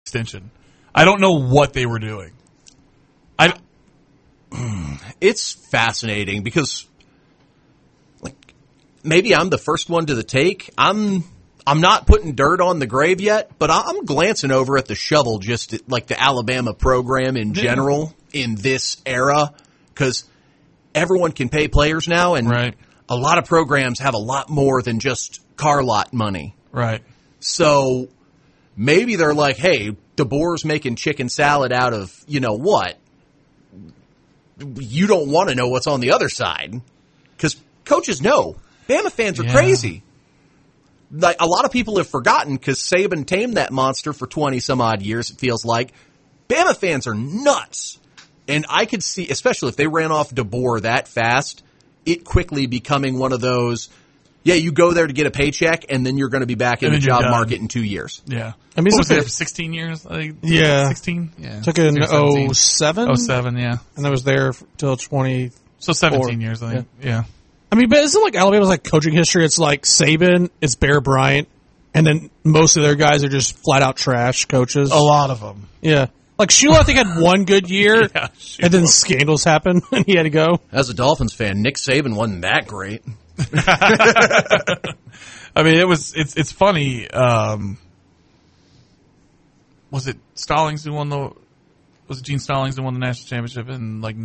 extension. I don't know what they were doing. It's fascinating because, maybe I'm the first one to the take. I'm not putting dirt on the grave yet, but I'm glancing over at the shovel, just like the Alabama program in general in this era, because everyone can pay players now, and a lot of programs have a lot more than just car lot money. Right. So maybe they're like, hey, DeBoer's making chicken salad out of, what? You don't want to know what's on the other side, because coaches know. Bama fans are crazy. Like, a lot of people have forgotten because Saban tamed that monster for 20-some-odd years, it feels like. Bama fans are nuts. And I could see, especially if they ran off DeBoer that fast, it quickly becoming one of those, you go there to get a paycheck, and then you're going to be back in the job market in 2 years. Yeah. I mean, was there for 16 years? I think, 16? Yeah. Took it in 07? 07, yeah. And I was there till 20. So 17 years, I think. Yeah. I mean, but isn't like Alabama's like coaching history? It's like Saban, it's Bear Bryant, and then most of their guys are just flat out trash coaches. A lot of them. Yeah. Like Shula, I think, had one good year, and then scandals happened, and he had to go. As a Dolphins fan, Nick Saban wasn't that great. I mean, it's funny. Was it Stallings who won was it Gene Stallings who won the national championship in like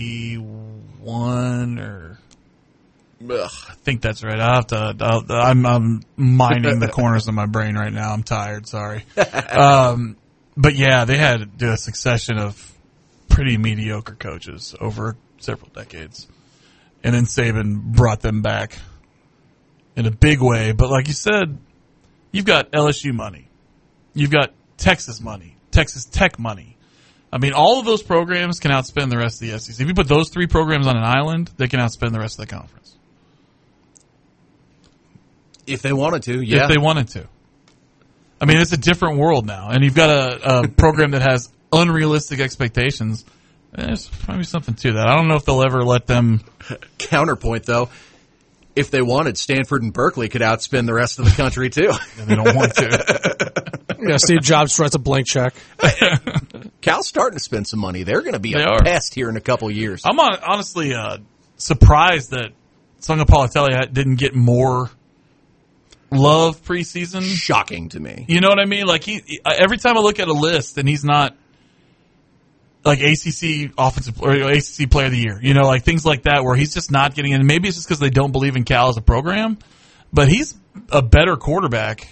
91 or? Ugh, I think that's right. I'm mining the corners of my brain right now. I'm tired. Sorry. But yeah, they had to do a succession of pretty mediocre coaches over several decades. And then Saban brought them back in a big way. But like you said, you've got LSU money. You've got Texas money, Texas Tech money. I mean, all of those programs can outspend the rest of the SEC. If you put those three programs on an island, they can outspend the rest of the conference. If they wanted to, yeah. If they wanted to. I mean, it's a different world now. And you've got a program that has unrealistic expectations. There's probably something to that. I don't know if they'll ever let them... Counterpoint, though. If they wanted, Stanford and Berkeley could outspend the rest of the country, too. And they don't want to. Yeah, Steve Jobs writes a blank check. Cal's starting to spend some money. They're going to be a pest here in a couple years. I'm honestly surprised that Sungapalatelli didn't get more love preseason. Shocking to me. You know what I mean? Like every time I look at a list and he's not like ACC offensive or ACC player of the year, like things like that where he's just not getting in. Maybe it's just because they don't believe in Cal as a program, but he's a better quarterback.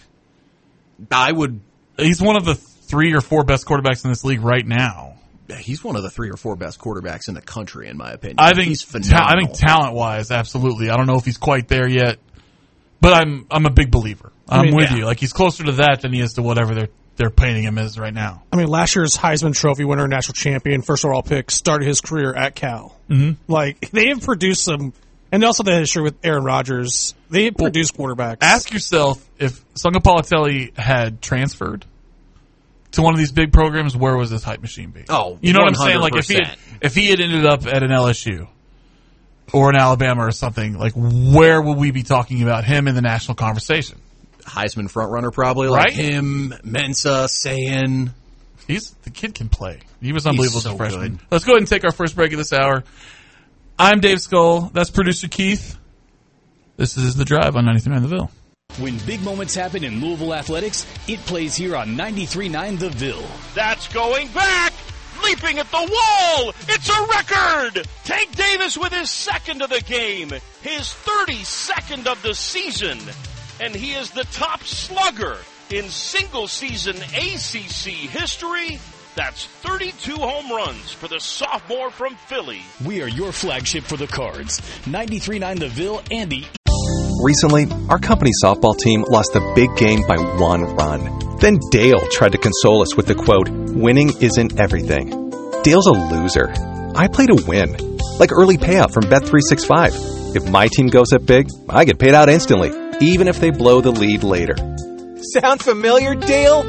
He's one of the 3 or 4 best quarterbacks in this league right now. He's one of the 3 or 4 best quarterbacks in the country, in my opinion. I think he's phenomenal. I think talent-wise, absolutely. I don't know if he's quite there yet, but I'm a big believer. I'm with you. Like he's closer to that than he is to whatever they're painting him as right now. I mean, last year's Heisman Trophy winner, national champion, first overall pick, started his career at Cal. Mm-hmm. Like they have produced some, and also the history with Aaron Rodgers. They have produced quarterbacks. Ask yourself if Sungapalatelli had transferred to one of these big programs, where was this hype machine be? Oh, you know 100%. What I'm saying? Like if he had ended up at an LSU or an Alabama or something, like where would we be talking about him in the national conversation? Heisman frontrunner probably, like him, Mensa, Sayin. The kid can play. He was unbelievable as a freshman. Good. Let's go ahead and take our first break of this hour. I'm Dave Skull. That's producer Keith. This is The Drive on 93.9 The Ville. When big moments happen in Louisville athletics, it plays here on 93.9 The Ville. That's going back! Leaping at the wall! It's a record! Tank Davis with his second of the game, his 32nd of the season, and he is the top slugger in single-season ACC history. That's 32 home runs for the sophomore from Philly. We are your flagship for the Cards. 93.9 The Ville and the... Recently, our company softball team lost a big game by 1 run. Then Dale tried to console us with the quote, "Winning isn't everything." Dale's a loser. I play to win. Like early payout from Bet365. If my team goes up big, I get paid out instantly, even if they blow the lead later. Sound familiar, Dale?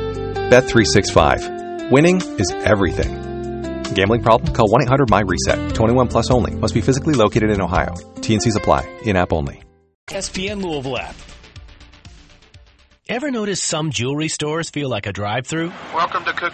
Bet365. Winning is everything. Gambling problem? Call 1-800-MY-RESET. 21 plus only. Must be physically located in Ohio. T&Cs apply. In-app only. ESPN Louisville app. Ever notice some jewelry stores feel like a drive-thru? Welcome to